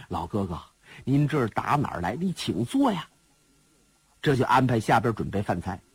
老哥哥，您这儿打哪儿来？你请坐呀。这就安排下边准备饭菜。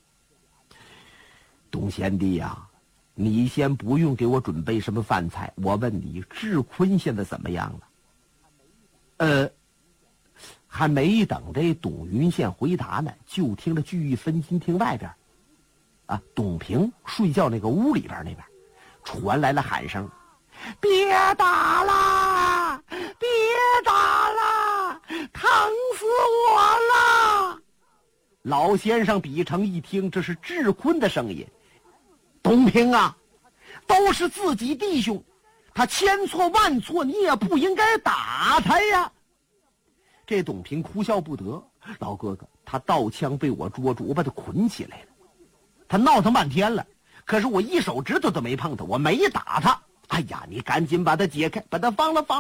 董贤弟呀，你先不用给我准备什么饭菜，我问你，志坤现在怎么样了？还没等这董云宪回答呢，就听着聚义分金厅外边，董平睡觉那个屋里边那边，传来了喊声：“别打了，别打了，疼死我了！”老先生比成一听，这是志坤的声音。董平啊，都是自己弟兄，他千错万错，你也不应该打他呀。这董平哭笑不得，老哥哥，他刀枪被我捉住，我把他捆起来了，他闹腾半天了，可是我一手指头都没碰他，我没打他。哎呀，你赶紧把他解开，把他放了。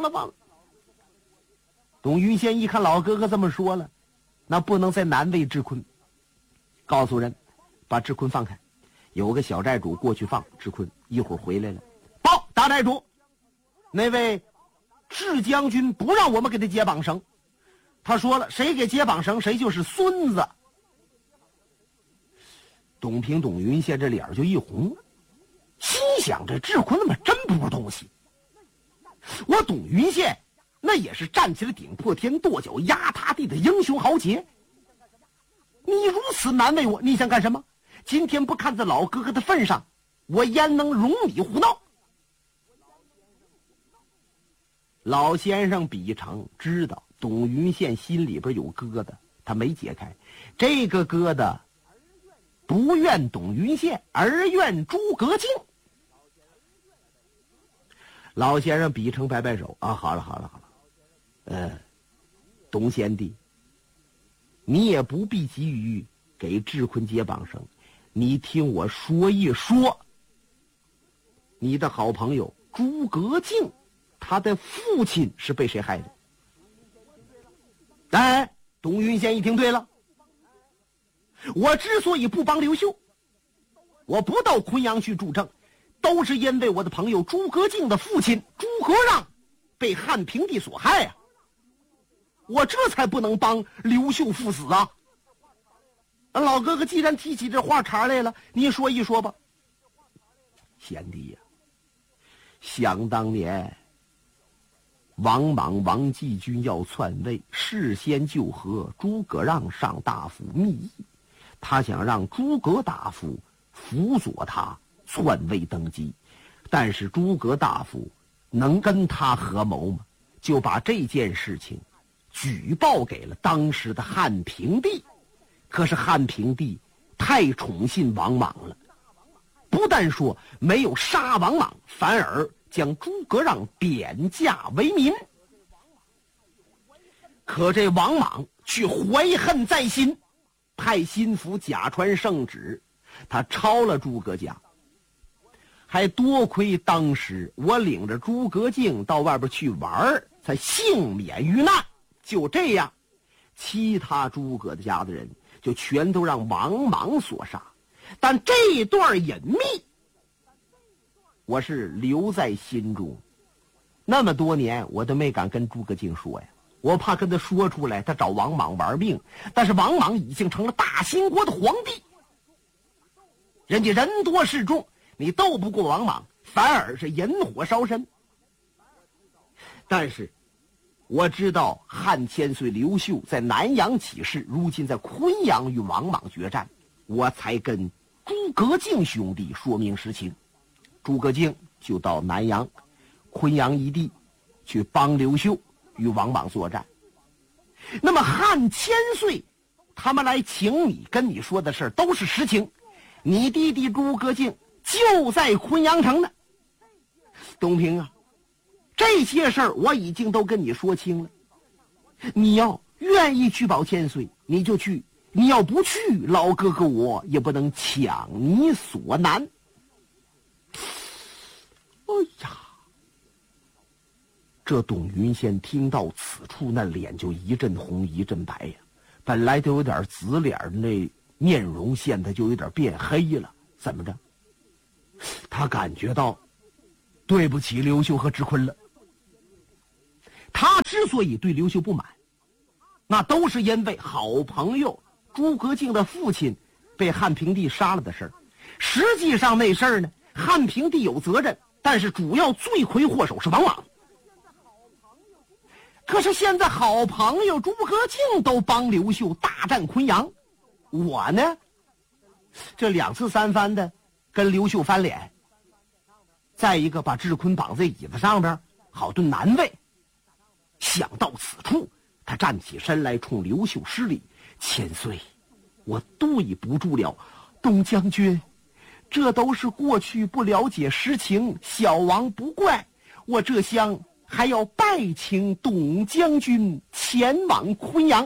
董云仙一看老哥哥这么说了，那不能再难为志坤，告诉人把志坤放开。有个小寨主过去放志坤，一会儿回来了，报大寨主，那位志将军不让我们给他解绑绳，他说了，谁给解绑绳谁就是孙子。董平董云仙这脸就一红，心想这志坤他妈真不是东西，我董云仙那也是站起来顶破天跺脚压塌地的英雄豪杰，你如此难为我，你想干什么？今天不看在老哥哥的份上，我焉能容你胡闹？老先生比成知道董云宪心里边有疙瘩，他没解开这个疙瘩，不怨董云宪，而怨诸葛敬。老先生比成摆摆手，好了，董贤弟，你也不必急于给志坤解绑绳，你听我说一说，你的好朋友诸葛敬，他的父亲是被谁害的？董云仙一听，对了，我之所以不帮刘秀，我不到昆阳去助政，都是因为我的朋友诸葛敬的父亲诸葛让被汉平帝所害啊，我这才不能帮刘秀父死啊。老哥哥既然提起这话茬来了，你说一说吧。贤弟呀，想当年王莽王继军要篡位，事先就和诸葛让上大夫密议，他想让诸葛大夫辅佐他篡位登基，但是诸葛大夫能跟他合谋吗？就把这件事情举报给了当时的汉平帝。可是汉平帝太宠信王莽了，不但说没有杀王莽，反而将诸葛让贬驾为民。可这王莽却怀恨在心，派心腹贾传圣旨，他抄了诸葛家。还多亏当时我领着诸葛敬到外边去玩，才幸免于难。就这样，其他诸葛家的人就全都让王莽所杀，但这段隐秘我是留在心中，那么多年我都没敢跟诸葛敬说呀，我怕跟他说出来他找王莽玩命。但是王莽已经成了大秦国的皇帝，人家人多势众，你斗不过王莽，反而是引火烧身。但是我知道汉千岁刘秀在南阳起事，如今在昆阳与王莽决战，我才跟诸葛敬兄弟说明实情。诸葛敬就到南阳、昆阳一地去帮刘秀与王莽作战。那么汉千岁他们来请你跟你说的事都是实情，你弟弟诸葛敬就在昆阳城呢。东平啊，这些事儿我已经都跟你说清了，你要愿意去保千岁你就去，你要不去，老哥哥我也不能强你所难。哎呀，这董云仙听到此处，那脸就一阵红一阵白呀，本来都有点紫脸，那面容现在就有点变黑了。怎么着？他感觉到对不起刘秀和智坤了。他知所以对刘秀不满，那都是因为好朋友诸葛敬的父亲被汉平帝杀了的事儿。实际上那事儿呢，汉平帝有责任，但是主要罪魁祸首是王莽。可是现在好朋友诸葛敬都帮刘秀大战昆阳，我呢这2次3番的跟刘秀翻脸，再一个把智坤绑在椅子上边，好顿难为。想到此处，他站起身来冲刘秀施礼：“千岁，我对不住了，董将军，这都是过去不了解实情，小王不怪。我这厢还要拜请董将军前往昆阳。”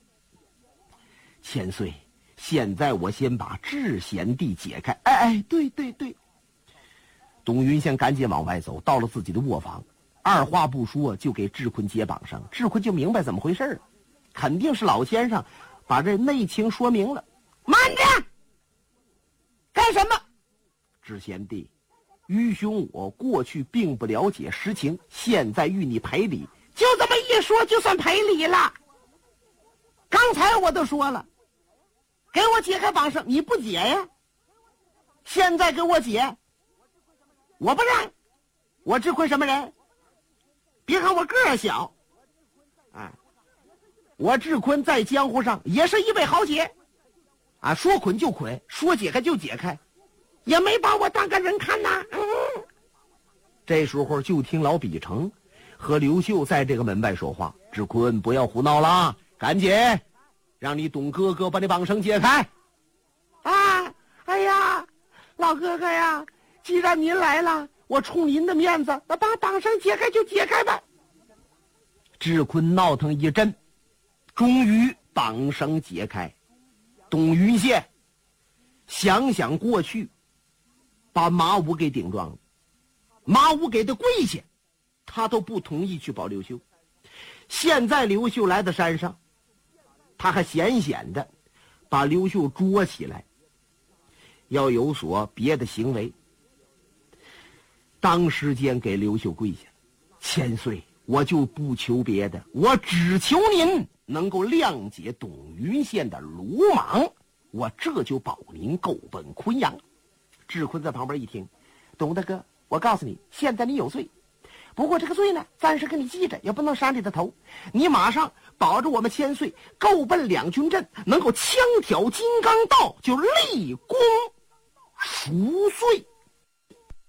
千岁，现在我先把智贤弟解开。对。董云仙赶紧往外走，到了自己的卧房，二话不说就给智坤解绑上。智坤就明白怎么回事了，肯定是老先生把这内情说明了。慢着，干什么？智贤弟，愚兄我过去并不了解实情，现在与你赔礼。就这么一说就算赔礼了？刚才我都说了，给我解开绑绳，你不解呀？现在给我解，我不让。我智坤什么人？别看我个儿小，我智坤在江湖上也是一位豪杰，说捆就捆，说解开就解开，也没把我当个人看呐。这时候就听老比成和刘秀在这个门外说话：“智坤，不要胡闹啦，赶紧让你董哥哥把你绑绳解开。”哎呀，老哥哥呀，既然您来了，我冲您的面子，那把绑绳解开就解开吧。智坤闹腾一阵，终于绑绳解开。董云仙想想过去，把马武给顶撞了，马武给他跪下，他都不同意去保刘秀。现在刘秀来到山上，他还险险的把刘秀捉起来，要有所别的行为。当时间给刘秀跪下：“千岁，我就不求别的，我只求您能够谅解董云仙的鲁莽，我这就保您够奔昆阳。”智坤在旁边一听：“董大哥，我告诉你，现在你有罪，不过这个罪呢，暂时给你记着，也不能杀你的头。你马上保着我们千岁够奔两军阵，能够枪挑金刚道，就立功赎罪。”